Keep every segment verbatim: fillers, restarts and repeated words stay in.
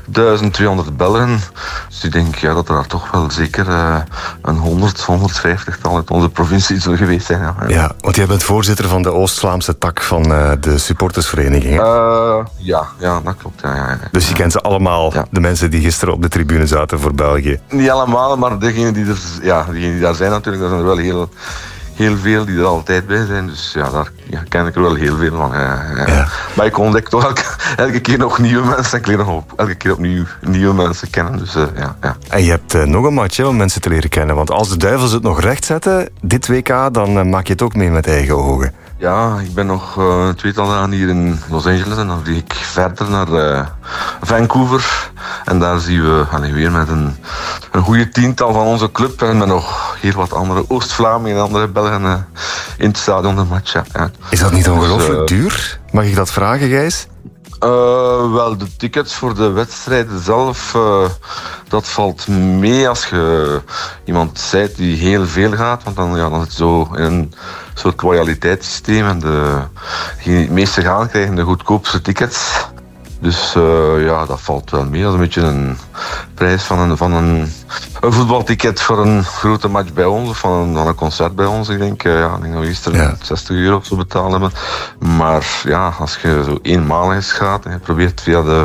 duizend tweehonderd Belgen. Dus ik denk ja, dat er daar toch wel zeker uh, een honderd, honderdvijftig-tal uit onze provincie zullen geweest zijn. Ja, ja, want jij bent voorzitter van de Oost-Vlaamse tak van uh, de supportersvereniging. Hè? Uh, ja, ja, dat klopt. Ja, ja, ja. Dus je kent ze allemaal, ja. De mensen die gisteren op de tribune zaten voor België? Niet allemaal, maar degenen die, er, ja, degenen die daar zijn natuurlijk, dat zijn er wel heel... Heel veel die er altijd bij zijn, dus ja, daar ja, ken ik er wel heel veel van. Ja, ja. Ja. Maar ik ontdek toch elke, elke keer nog nieuwe mensen. Ik leer nog op, elke keer opnieuw nieuwe mensen kennen. Dus, uh, ja, ja. En je hebt uh, nog een match hè, om mensen te leren kennen. Want als de Duivels het nog recht zetten, dit W K, dan uh, maak je het ook mee met eigen ogen. Ja, ik ben nog uh, een tweetal dagen hier in Los Angeles en dan vlieg ik verder naar uh, Vancouver. En daar zien we allee, weer met een, een goede tiental van onze club en met nog heel wat andere Oost-Vlamingen en andere Belgen uh, in het stadion de match. Ja. Ja. Is dat niet ongelooflijk dus, uh, duur? Mag ik dat vragen, Gijs? Uh, wel, de tickets voor de wedstrijden zelf, uh, dat valt mee als je iemand zijt die heel veel gaat. Want dan, ja, dan zit je zo in een soort loyaliteitssysteem en de, die het meeste gaan krijgen de goedkoopste tickets. Dus uh, ja, dat valt wel mee. Dat is een beetje een prijs van een, van een, een voetbalticket voor een grote match bij ons. Of van een, van een concert bij ons. Ik denk, uh, ja, ik denk dat we gisteren ja. zestig euro of zo betalen hebben. Maar ja, als je zo eenmalig gaat en je probeert via de,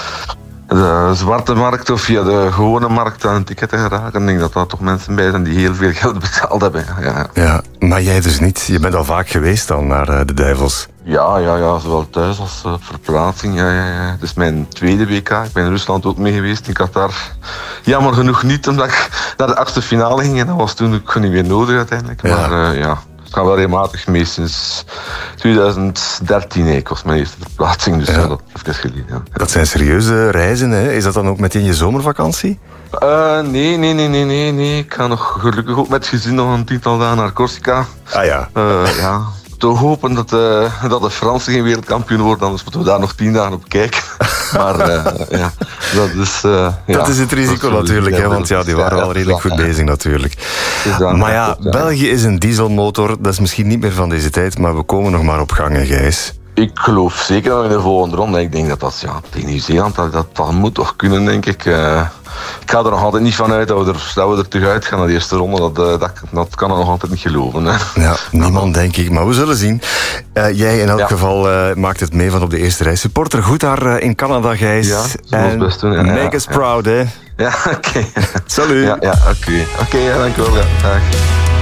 de zwarte markt of via de gewone markt aan een ticket te geraken, dan denk ik dat daar toch mensen bij zijn die heel veel geld betaald hebben. Ja, ja, maar jij dus niet. Je bent al vaak geweest dan naar uh, de Duivels. Ja, ja, ja, zowel thuis als uh, verplaatsing. Ja, ja, ja. Het is mijn tweede W K. Ik ben in Rusland ook mee geweest. Ik had daar jammer genoeg niet, omdat ik naar de achtste finale ging. En dat was toen ook niet meer nodig uiteindelijk. Ja. Maar uh, ja, het gaat wel regelmatig mee sinds twintig dertien. Nee, ik was mijn eerste verplaatsing, dus ja. Ja, dat heeft geleden. Ja. Dat zijn serieuze reizen, hè? Is dat dan ook meteen je zomervakantie? Uh, nee, nee, nee, nee, nee, nee. Ik ga nog gelukkig ook met het gezin nog een tiental dagen naar Corsica. Ah ja. Uh, ja. Te hopen dat, uh, dat de Fransen geen wereldkampioen worden, anders moeten we daar nog tien dagen op kijken. Maar uh, ja, dat is... Uh, dat ja, is het risico natuurlijk, hè, want ja, die waren wel redelijk goed bezig natuurlijk. Maar ja, België is een dieselmotor, dat is misschien niet meer van deze tijd, maar we komen nog maar op gangen, Gijs. Ik geloof zeker dat in de volgende ronde. Ik denk dat dat ja, tegen Nieuw-Zeeland, dat, dat, dat moet toch kunnen, denk ik. Uh, ik ga er nog altijd niet van uit dat we er, dat we er terug uit gaan naar de eerste ronde. Dat, uh, dat, dat kan ik nog altijd niet geloven. Hè. Ja, niemand denk ik, maar we zullen zien. Uh, jij in elk ja. geval uh, maakt het mee van op de eerste rij. Supporter goed daar uh, in Canada, Gijs. Ja, en best doen. Ja, make ja, us ja. proud, hè. Ja, oké. Okay. Salut. Ja, ja oké. Okay. Oké, okay, ja, dankjewel. Ja. Dag.